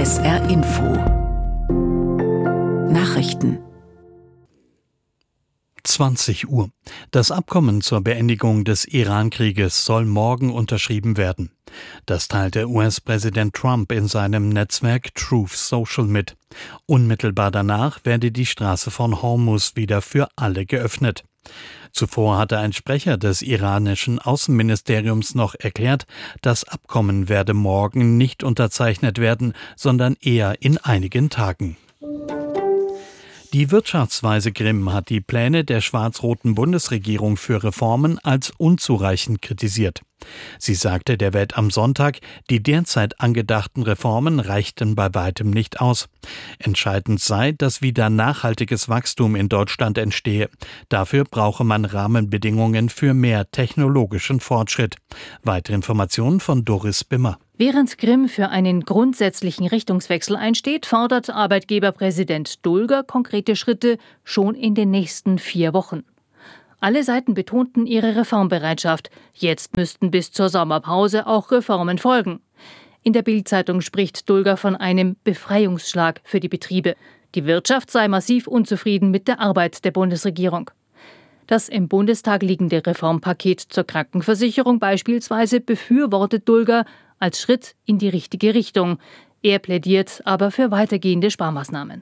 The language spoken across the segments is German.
SR Info Nachrichten 20 Uhr. Das Abkommen zur Beendigung des Iran-Krieges soll morgen unterschrieben werden. Das teilte US-Präsident Trump in seinem Netzwerk Truth Social mit. Unmittelbar danach werde die Straße von Hormuz wieder für alle geöffnet. Zuvor hatte ein Sprecher des iranischen Außenministeriums noch erklärt, das Abkommen werde morgen nicht unterzeichnet werden, sondern eher in einigen Tagen. Die Wirtschaftsweise Grimm hat die Pläne der schwarz-roten Bundesregierung für Reformen als unzureichend kritisiert. Sie sagte der Welt am Sonntag, die derzeit angedachten Reformen reichten bei weitem nicht aus. Entscheidend sei, dass wieder nachhaltiges Wachstum in Deutschland entstehe. Dafür brauche man Rahmenbedingungen für mehr technologischen Fortschritt. Weitere Informationen von Doris Bimmer. Während Grimm für einen grundsätzlichen Richtungswechsel einsteht, fordert Arbeitgeberpräsident Dulger konkrete Schritte schon in den nächsten 4 Wochen. Alle Seiten betonten ihre Reformbereitschaft. Jetzt müssten bis zur Sommerpause auch Reformen folgen. In der Bild-Zeitung spricht Dulger von einem Befreiungsschlag für die Betriebe. Die Wirtschaft sei massiv unzufrieden mit der Arbeit der Bundesregierung. Das im Bundestag liegende Reformpaket zur Krankenversicherung beispielsweise befürwortet Dulger als Schritt in die richtige Richtung. Er plädiert aber für weitergehende Sparmaßnahmen.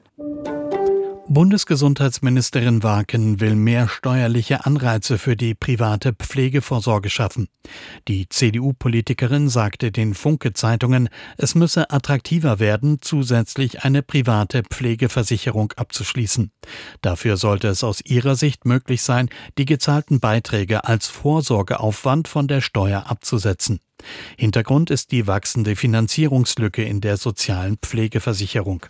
Bundesgesundheitsministerin Waken will mehr steuerliche Anreize für die private Pflegevorsorge schaffen. Die CDU-Politikerin sagte den Funke-Zeitungen, es müsse attraktiver werden, zusätzlich eine private Pflegeversicherung abzuschließen. Dafür sollte es aus ihrer Sicht möglich sein, die gezahlten Beiträge als Vorsorgeaufwand von der Steuer abzusetzen. Hintergrund ist die wachsende Finanzierungslücke in der sozialen Pflegeversicherung.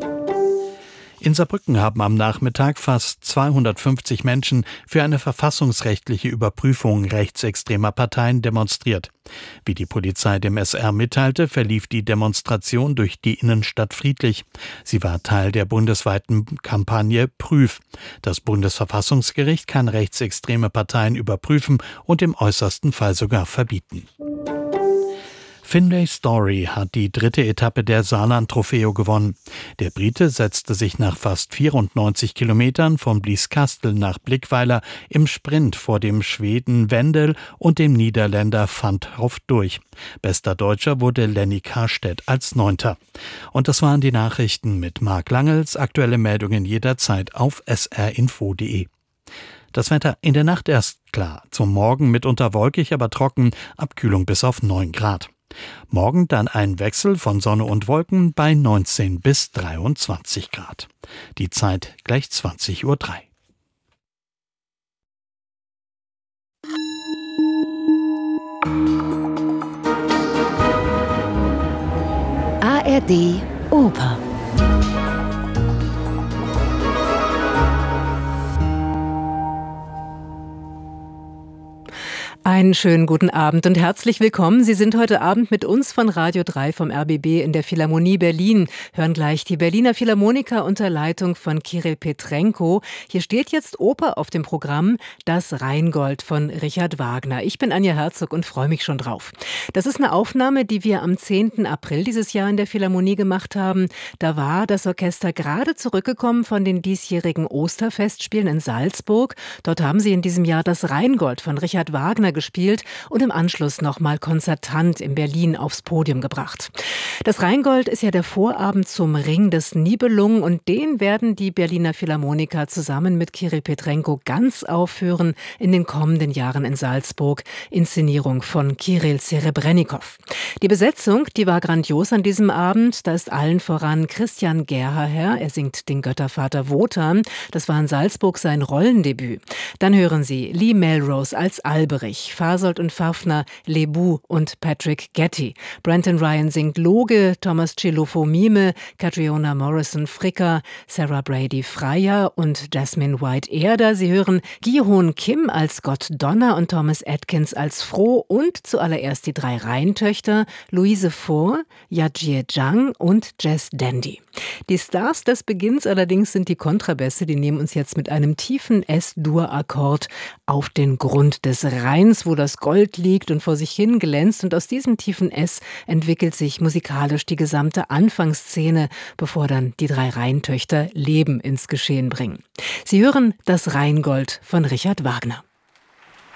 In Saarbrücken haben am Nachmittag fast 250 Menschen für eine verfassungsrechtliche Überprüfung rechtsextremer Parteien demonstriert. Wie die Polizei dem SR mitteilte, verlief die Demonstration durch die Innenstadt friedlich. Sie war Teil der bundesweiten Kampagne Prüf. Das Bundesverfassungsgericht kann rechtsextreme Parteien überprüfen und im äußersten Fall sogar verbieten. Finlay Story hat die 3. Etappe der Saarland-Trofeo gewonnen. Der Brite setzte sich nach fast 94 Kilometern von Blieskastel nach Blickweiler im Sprint vor dem Schweden Wendel und dem Niederländer Van 't Hoff durch. Bester Deutscher wurde Lenny Karstedt als 9. Und das waren die Nachrichten mit Marc Langels. Aktuelle Meldungen jederzeit auf srinfo.de. Das Wetter in der Nacht erst klar. Zum Morgen mitunter wolkig, aber trocken. Abkühlung bis auf 9 Grad. Morgen dann ein Wechsel von Sonne und Wolken bei 19 bis 23 Grad. Die Zeit gleich 20:03 Uhr. ARD Oper. Einen schönen guten Abend und herzlich willkommen. Sie sind heute Abend mit uns von Radio 3 vom RBB in der Philharmonie Berlin. Hören gleich die Berliner Philharmoniker unter Leitung von Kirill Petrenko. Hier steht jetzt Oper auf dem Programm, Das Rheingold von Richard Wagner. Ich bin Anja Herzog und freue mich schon drauf. Das ist eine Aufnahme, die wir am 10. April dieses Jahr in der Philharmonie gemacht haben. Da war das Orchester gerade zurückgekommen von den diesjährigen Osterfestspielen in Salzburg. Dort haben sie in diesem Jahr Das Rheingold von Richard Wagner gespielt und im Anschluss nochmal Konzertant in Berlin aufs Podium gebracht. Das Rheingold ist ja der Vorabend zum Ring des Nibelungen und den werden die Berliner Philharmoniker zusammen mit Kirill Petrenko ganz aufführen in den kommenden Jahren in Salzburg. Inszenierung von Kirill Serebrennikov. Die Besetzung, die war grandios an diesem Abend. Da ist allen voran Christian Gerhaher. Er singt den Göttervater Wotan. Das war in Salzburg sein Rollendebüt. Dann hören Sie Lee Melrose als Alberich, Fasold und Fafner, Lebu und Patrick Getty. Brenton Ryan singt Loge, Thomas Chilufo Mime, Catriona Morrison Fricker, Sarah Brady Freya und Jasmine White Erder. Sie hören Gi-Hoon Kim als Gott Donner und Thomas Atkins als Froh und zuallererst die 3 Rheintöchter Louise Four, Yajie Zhang und Jess Dandy. Die Stars des Beginns allerdings sind die Kontrabässe, die nehmen uns jetzt mit einem tiefen S-Dur-Akkord auf den Grund des Rheins, wo das Gold liegt und vor sich hin glänzt. Und aus diesem tiefen S entwickelt sich musikalisch die gesamte Anfangsszene, bevor dann die 3 Rheintöchter Leben ins Geschehen bringen. Sie hören das Rheingold von Richard Wagner.